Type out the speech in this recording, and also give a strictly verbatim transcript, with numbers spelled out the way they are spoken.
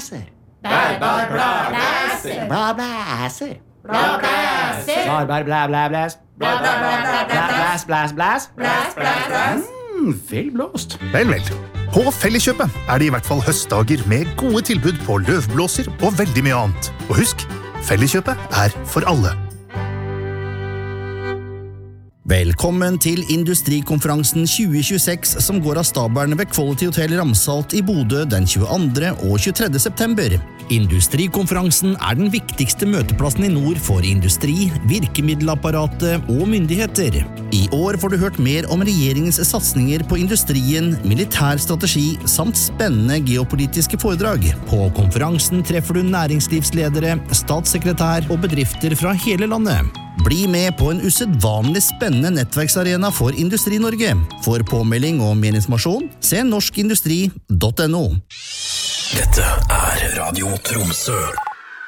blæser. Bær, bær, blæ, blæser. Blæ, blæser. Blæ, blæser. Bær, bær, blæ, blæ, blæs. Blæ, blæ, blæ, blæ, blæ, Blæs, blæs, blæs. blæs, blæs, blæs. Mm, vel blåst. Vel, vel. På Felleskjøpet er det i hvert fall høstdager med gode tilbud på løvblåser og veldig mye annet. Og husk, Felleskjøpet er for alle. Velkommen til Industrikonferansen tjue tjueseks som går av stabelen ved Quality Hotel Ramsalt i Bodø den tjueandre og tjuetredje september. Industrikonferansen er den viktigste møteplassen i nord for industri, virkemiddelapparatet og myndigheter. I år får du hørt mer om regjeringens satsninger på industrien, militær strategi samt spennende geopolitiske foredrag. På konferansen treffer du næringslivsledere, statssekretær og bedrifter fra hele landet. Bli med på en usedvanlig spennende nettverksarena for Industri-Norge. For påmelding og mer informasjon, se norskindustri punktum no. Dette er Radio Tromsø.